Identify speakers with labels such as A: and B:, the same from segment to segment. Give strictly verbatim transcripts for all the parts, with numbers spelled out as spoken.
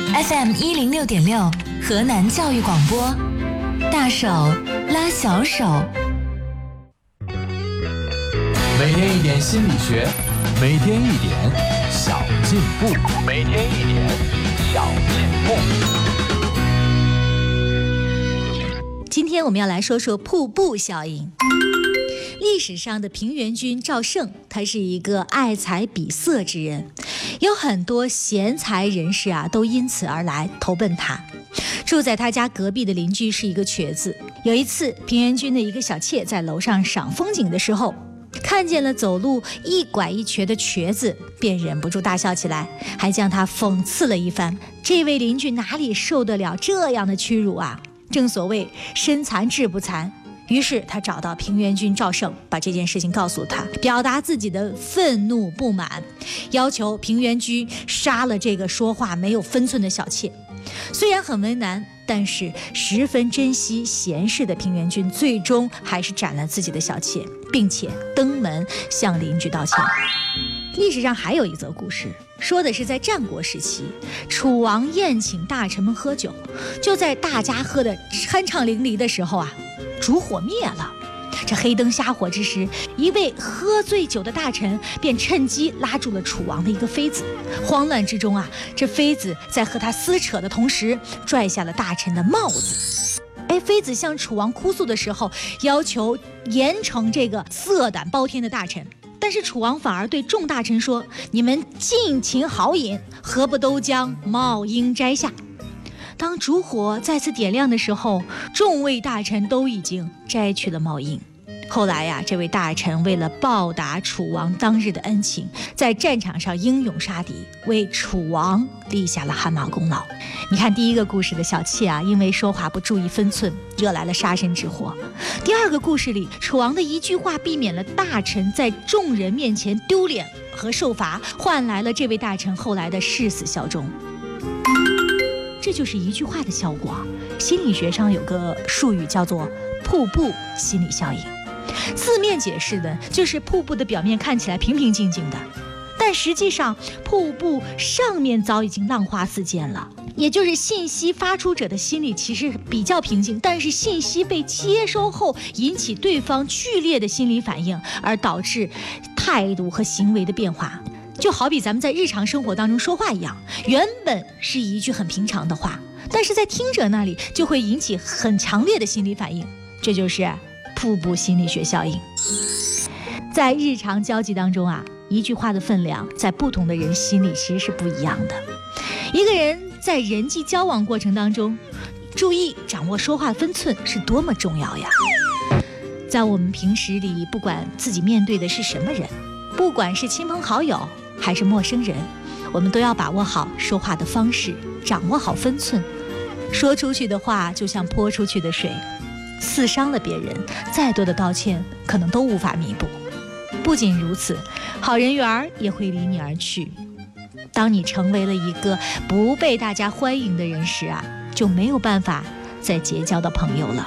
A: F M 一零六点六，河南教育广播，大手拉小手。
B: 每天一点心理学，每天一点小进步，每天一点小进步。
C: 今天我们要来说说瀑布效应。历史上的平原君赵胜，他是一个爱才比色之人，有很多贤才人士啊，都因此而来投奔他。住在他家隔壁的邻居是一个瘸子。有一次，平原君的一个小妾在楼上赏风景的时候，看见了走路一拐一瘸的瘸子，便忍不住大笑起来，还将他讽刺了一番。这位邻居哪里受得了这样的屈辱啊？正所谓身残志不残。于是他找到平原君赵胜，把这件事情告诉他，表达自己的愤怒不满，要求平原君杀了这个说话没有分寸的小妾。虽然很为难，但是十分珍惜贤士的平原君最终还是斩了自己的小妾，并且登门向邻居道歉。历史上还有一则故事，说的是在战国时期，楚王宴请大臣们喝酒，就在大家喝得酣畅淋漓的时候啊，烛火灭了。这黑灯瞎火之时，一位喝醉酒的大臣便趁机拉住了楚王的一个妃子。慌乱之中啊，这妃子在和他撕扯的同时，拽下了大臣的帽子。哎，妃子向楚王哭诉的时候，要求严惩这个色胆包天的大臣。但是楚王反而对众大臣说：“你们尽情豪饮，何不都将帽缨摘下？”当烛火再次点亮的时候，众位大臣都已经摘去了帽缨。后来呀、啊，这位大臣为了报答楚王当日的恩情，在战场上英勇杀敌，为楚王立下了汗马功劳。你看第一个故事的小妾啊，因为说话不注意分寸，惹来了杀身之祸。第二个故事里，楚王的一句话避免了大臣在众人面前丢脸和受罚，换来了这位大臣后来的誓死效忠。这就是一句话的效果。心理学上有个术语叫做瀑布心理效应，字面解释的就是瀑布的表面看起来平平静静的，但实际上瀑布上面早已经浪花四溅了。也就是信息发出者的心里其实比较平静，但是信息被接收后引起对方剧烈的心理反应，而导致态度和行为的变化。就好比咱们在日常生活当中说话一样，原本是一句很平常的话，但是在听者那里就会引起很强烈的心理反应，这就是瀑布心理学效应。在日常交际当中啊，一句话的分量在不同的人心里其实是不一样的。一个人在人际交往过程当中，注意掌握说话分寸是多么重要呀！在我们平时里，不管自己面对的是什么人，不管是亲朋好友还是陌生人，我们都要把握好说话的方式，掌握好分寸。说出去的话就像泼出去的水，刺伤了别人，再多的道歉可能都无法弥补。不仅如此，好人缘也会离你而去。当你成为了一个不被大家欢迎的人时啊，就没有办法再结交到朋友了。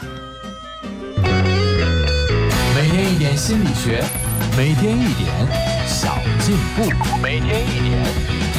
B: 每天一点心理学，每天一点小进步，每天一点